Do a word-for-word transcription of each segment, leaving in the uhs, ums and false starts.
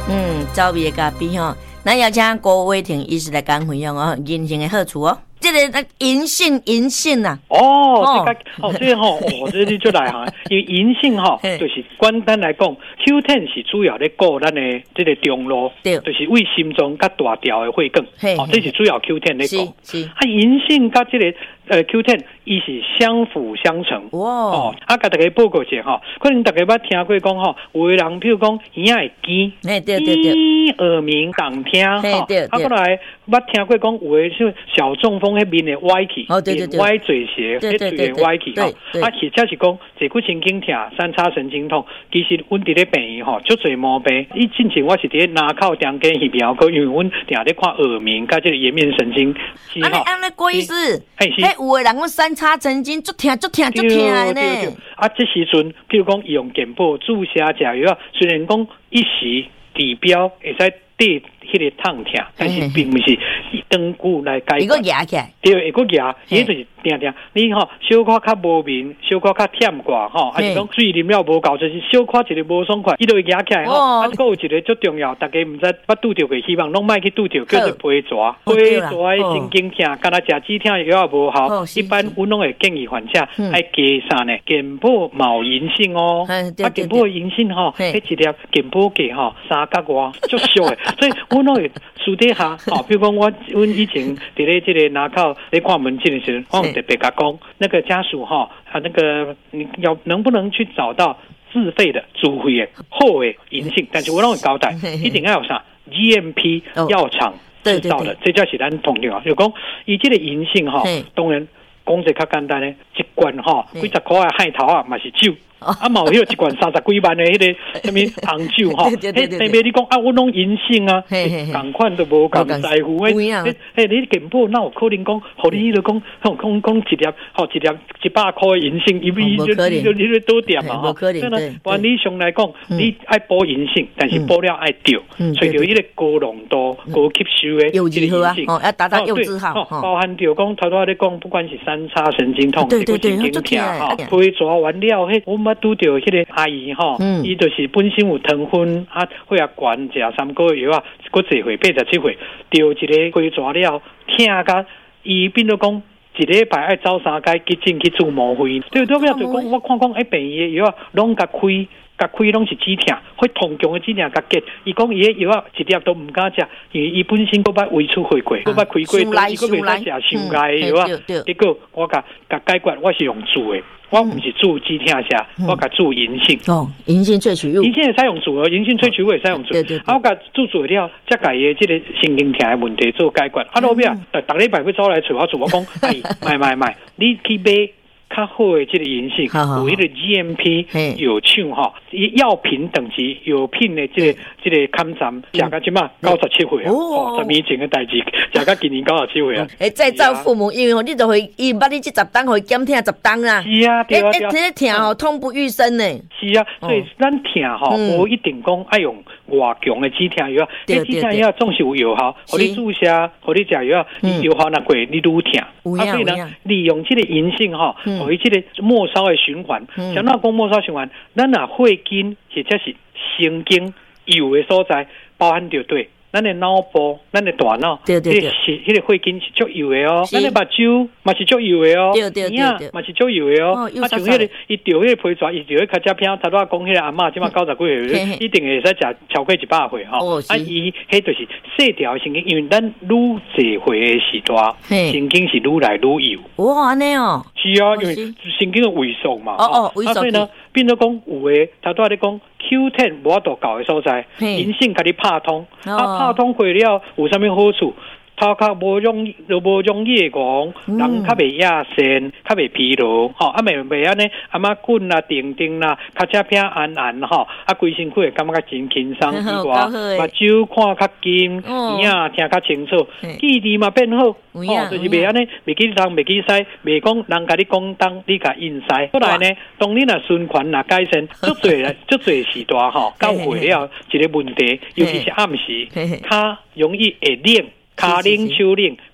嗯，走味的咖啡吼，咱要请郭伟霆医师来讲分享哦，银杏的好处哦。这个银杏，银杏呐、 啊，哦，这个哦，这个吼，哦，这你就来哈，因为银杏哈，就是简单来讲 ，Q 十 是主要咧顾咱的这个中路，就是为心脏甲大条的血管，哦，这是主要 Q 十 咧顾。是是。啊，银杏甲这个呃 Q 十，伊是相辅相成。哇。哦，啊，甲大家报告一下哈，可能大家捌听过讲吼，有的人譬如讲耳仔会尖， 哎对对对， 耳鸣动听哈，啊，过来捌听过讲有的是小中风。迄面的歪起，哦对对对，歪嘴斜，迄嘴的歪起吼，啊，或者是讲坐骨神经痛、三叉神经痛，其实阮伫咧病院吼，足侪毛病。以之前我是伫咧拿靠中间翕描科，因为阮定咧看耳鸣，甲这个颜面神经。 啊，你安尼郭医师，嘿，有的人讲三叉神经足痛、足痛、足痛的呢。 啊，这时阵，譬如讲用健保注射食药，虽然讲一时治标会使对迄个痛痛，但是并不是长久来解决。 一个压起来， 对，一个压，伊就是定定，你吼小可较无眠，小可较忝挂吼，还是讲水啉了无够，就是小可一个无爽快，伊就会压起来吼。啊，还有一个最重要，大家毋知捌拄着过，希望拢莫去拄着，叫做皮蛇。皮蛇的神经痛，敢若食止痛药也无效。一般阮拢会建议患者爱加啥呢？健保毛银杏哦，啊，健保银杏吼，迄一粒健保价吼三角外，足俗的。所以阮拢会私底下，哦，比如讲我阮以前伫咧即个拿靠咧看门诊的时候，我特别甲讲，那个家属哈，啊，那个你要能不能去找到自费的、自费的好的银杏？但是我拢会交代，一定要有啥 G M P 药厂制造的，这才是咱重要。就讲伊即个银杏哈，当然讲者较简单咧，一罐哈几十块的海头啊，嘛是酒。啊，嘛有迄个一罐三十几万的迄个什么红酒吼，迄那边你讲啊，我拢银杏啊，同款都无共在乎诶。诶，你健保哪有可能讲，互你就讲，讲讲一粒，吼一粒一百块的银杏，伊比就你就你就多点嘛吼。可能对。按理上来讲，你爱补银杏，但是补了爱调，找到迄个高浓度、高吸收的柚子好啊，哦，要达到柚子好， 包含着讲头头咧讲，不管是三叉神经痛、对对对，神经痛哈，皮蛇完了，迄我们拄到迄个阿姨吼，伊就是本身有糖分啊，血压高，食三个月药啊，佫一岁八十七岁，着一个皮蛇了，疼甲伊变做讲一礼拜爱走三间急诊去做毛肺，对对面就讲我看讲迄病院药啊，拢甲开。甲开拢是止痛，会痛强的止痛甲结。伊讲伊个药啊，一粒都唔敢食，因为伊本身佫捌胃出血过，佫捌开过，伊佫袂使食伤解的药啊。结果我甲甲解决，我是用煮的，我唔是煮止痛食，我甲煮银杏。 哦，银杏萃取物， 银杏会使用煮的，银杏萃取物会使用煮。啊，我甲煮做了，才甲伊即个神经痛的问题做解决。啊，后壁逐逐礼拜要走来找我做，我讲，哎，买买买，你去买。较好的这个银杏，有迄个 G M P 药厂哈，药品等级药品的这个这个勘站，食到即马九十七岁啊，十年前的代志，食到今年九十七岁啊。 诶，再造父母，因为吼，你就会伊捌你这十当，会减痛十当啦。 是啊，对啊，对啊。 诶，这痛吼，痛不欲生呢。 是啊，所以咱痛吼，无一定讲爱用偌强的止痛药，你止痛药总是有药效，互你注射，互你食药，药效若过，你愈痛。啊，所以呢，利用这个银杏吼。互伊即个末梢的循环，像那讲末梢循环，咱若血筋或者是神经有的所在，包含着对。咱的脑部、咱的大脑， 对对对， 迄个血筋是足油的哦。咱的目睭嘛是足油的哦， 对对对， 嘛是足油的哦。啊，像迄个伊钓迄个皮蛇，伊钓迄较只片，头拄仔讲迄个阿嬷，即马九十几岁，一定会使食超过一百岁吼。啊，伊迄就是细条神经，因为咱愈侪岁的时代，神经是愈来愈油。 哇，安尼哦。 是啊，因为神经的萎缩嘛。 哦哦，萎缩。 所以呢，变做讲有诶，头拄仔咧讲 Q 十 无法度搞的所在，银杏甲你拍通，啊拍通过了有啥物好处？头壳无容就无容易讲，人较袂亚线，较袂疲劳，吼，啊袂袂安尼，阿妈滚啦、定定啦，较只偏安安吼，啊规身躯会感觉较真轻松之外，目睭看较金，耳仔听较清楚，记忆嘛变好，吼，就是袂安尼，袂记东袂记西，袂讲人甲你讲东，你甲应西。后来呢，当你若循环若改善，足侪足侪时代吼，到会了一个问题，尤其是暗时，较容易会冷。骹冷、手冷，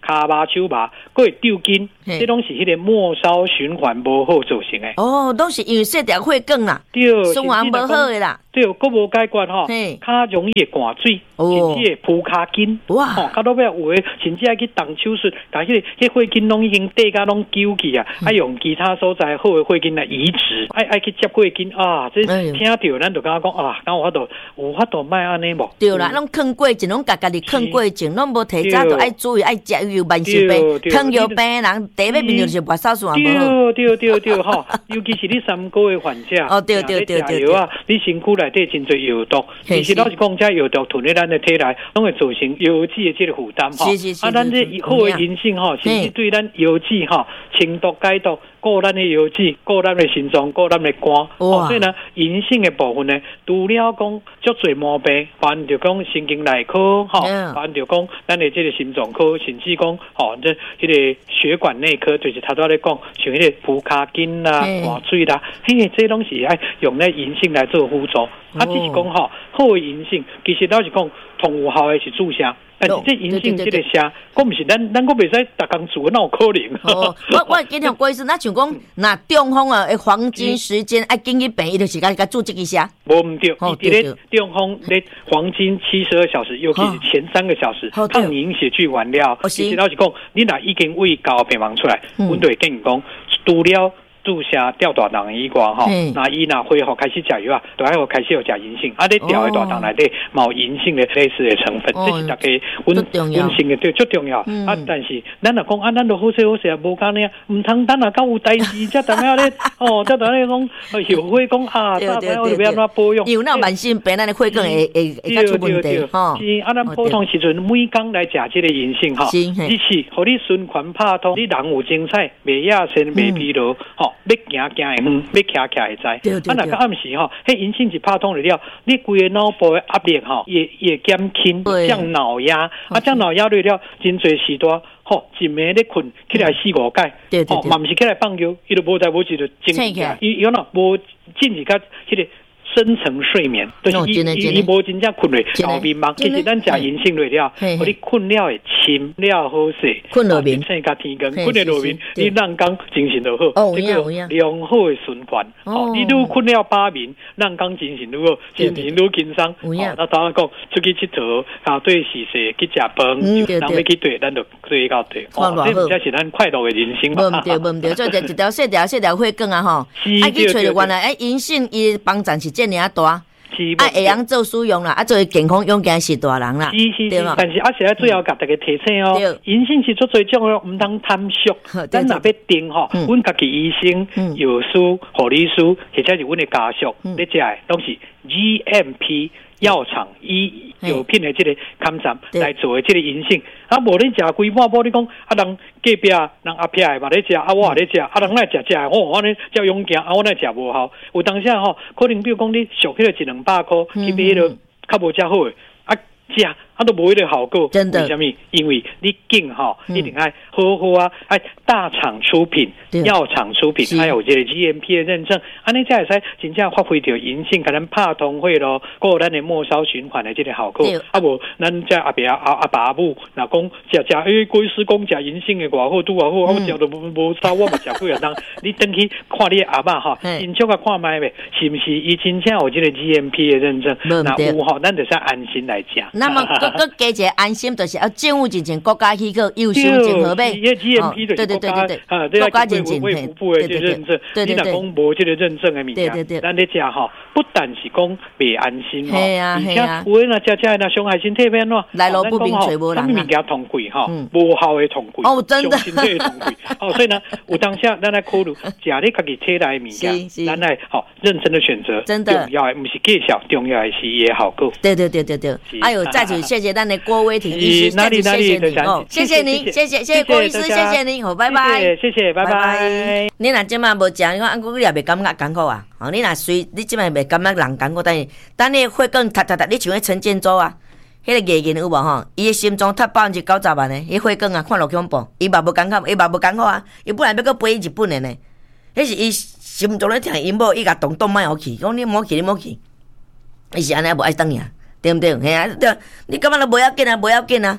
骹麻手麻，佫会抽筋，这拢是迄个末梢循环无好造成的。 哦，都是因为细条血管啦， 对， 循环无好的啦。 对，佫无解决吼，较容易会寒水，甚至会扑骹筋。哇，吼，到尾有诶，甚至爱去动手术，但迄个迄血筋拢已经底甲拢揪去啊，爱用其他所在好诶血筋来移植，爱爱去接血筋啊，这听着咱就感觉讲啊，敢有法度有法度卖安尼无？ 对啦，拢囥过症，拢家家己囥过症，拢无提早就爱注意，爱食有慢性病、糖尿病诶人，第一面就是外手术也无好。 对对对对，吼，尤其是你三高诶患者， 哦对对对对对啊， 你身躯内底真侪药毒，其实老实讲，这药毒囤咧咱的体内，拢会造成药剂的这个负担吼。啊，咱这好的银杏吼，甚至对咱药剂吼清毒解毒，顾咱的药剂，顾咱的心脏，顾咱的肝。哦，所以呢，银杏的部分呢，除了讲足侪毛病，包含着讲神经内科吼，包含着讲咱的这个心脏科，甚至讲吼，这迄个血管内科，就是头拄咧讲，像迄个扑骹筋啦、寒水啦，嘿，这拢是爱用咧银杏来做辅助。啊，只是讲吼，好的银杏，其实老实讲，同有效的是注射，但是这银杏这个射，我毋是咱咱我袂使逐工做，哪有可能？ 哦，我我经常过意思，那像讲，那中风啊，黄金时间爱紧去病，伊就是甲甲做这个射。 无毋对，伊伫咧中风咧黄金七十二小时，尤其是前三个小时，抗凝血聚完了，其实老实讲，你若已经胃高病亡出来，阮就会建议讲，除了注射吊大肠以外吼，那伊若恢复开始食药啊，就爱互开始有食银杏，啊，你吊的大肠内底嘛有银杏的类似的成分，这是大家温温性的对最重要。啊，但是咱若讲啊，咱都好势好势啊，无讲呢，毋通咱若到有代志，才当下咧哦，才当下咧讲后悔讲啊，早知我就要安怎保养。 有那慢性病，咱的血管会会会较出问题吼。 是啊，咱普通时阵每工来食这个银杏吼，一是互你循环拍通，你人有精彩，袂亚身，袂疲劳，吼。要行行会远，要徛徛会知。啊，若个暗时吼，迄银杏一拍通了，你规个脑部的压力吼，也也减轻，降脑压。啊，降脑压了，真侪时段吼，一暝咧困起来四五解，吼，嘛毋是起来放尿，伊就无代无志就醒起来。伊有喏无进去甲迄个深层睡眠，就是伊伊伊无真正困落后面嘛。其实咱食银杏落了，互你困了会深了好势， 困落眠， 生甲天光，困了落眠，你让工精神就好。这个良好的循环。哦，你愈困了把眠，让工精神愈好，心情愈轻松。哦，那当然讲出去佚佗啊，对时势去食饭，人要去对，咱就对到对。哦，这才是咱快乐的人生嘛。 无毋对，无毋对，所以一条细条细条血管啊吼，爱去找着原来诶银杏伊帮助是这。尔大，啊会晓做使用啦，啊做健康勇敢是大人啦， 对嘛？但是啊，是啊，最后甲大家提醒哦，银杏是做最重要，毋通贪俗。咱若要定吼，阮家己医生、药师、护理师，或者是阮的家属，你食的拢是 G M P 药厂医药品的这个勘察来做的这个银杏。啊，无你食规半包，你讲啊，人隔壁人阿撇的嘛咧食，啊我也咧食，啊人来食食，我我咧照勇行，啊我来食无效。有当下吼，可能比如讲你俗起来一两百块，去买了较无遮好的，啊食啊都无迄个效果。 真的？ 为什么？因为你紧吼，一定爱好好啊，爱大厂出品、药厂出品，还有这个 G M P 的认证，安尼才会使真正发挥到银杏，甲咱拍通血咯，还有咱的末梢循环的这个效果。啊无，咱这阿伯阿阿爸阿母，若讲食食诶，贵师讲食银杏的偌好，拄偌好，我食都无无差，我嘛食过啊。当你等去看你阿嬷吼，真足啊看卖呗，是毋是？伊真正有这个 G M P 的认证，那有吼，咱就使安心来食。 那么，搁搁加一个安心，就是要政府进行国家机构优秀整合呗。 对对对对对，啊，国家认证，卫福部的这认证，你若讲无这个认证的物件，咱咧食吼，不但是讲袂安心吼，而且有诶若食食若伤害身体变喏， 来路不明找无人啊， 物件痛贵吼，无效的痛贵， 哦真的， 伤身体的痛贵，哦，所以呢，有当下咱来考虑食你家己体内物件，咱来吼认真的选择， 真的重要的不是介绍，重要的是伊的效果。 对对对对对，哎呦，再次谢谢咱的郭威霆医师， 哪里哪里的哦，谢谢您，谢谢谢谢郭医师，谢谢您，好，拜拜， 谢谢，拜拜。 你若即摆无食，你讲安哥你也袂感觉艰苦啊？哦，你若随你即摆袂感觉人艰苦，但是等你血管塌塌塌，你像迄陈建州啊，迄个艺人有无吼？伊的心脏塌百分之九十万的，伊血管啊看落恐怖，伊嘛无艰苦，伊嘛无艰苦啊，伊本来要搁飞日本的呢，迄是伊心脏咧疼，因某伊甲动动莫互去，讲你莫去，你莫去，伊是安尼无爱等呀。对毋对？嘿啊，对，你感觉都无要紧啊，无要紧啊。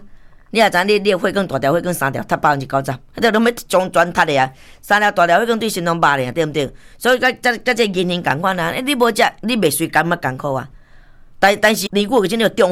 你也知你你血管大条血管三条，踢百分之九十，迄条拢要中转踢的啊。三条大条血管对心脏肉咧，对毋对？所以甲甲甲这银杏共款啊，你无食，你袂随感觉艰苦啊。但但是尼古丁有中